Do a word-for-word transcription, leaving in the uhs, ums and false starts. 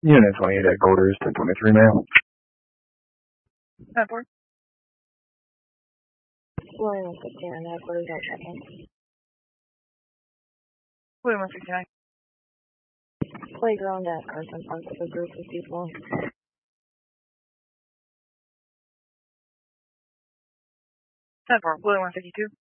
Unit twenty-eight at quarters, ten twenty-three mail. ten four. William fifty-nine at quarters, no check-in. William fifty-nine. Playground at Carson Park with a group of people. ten four. William fifty-two.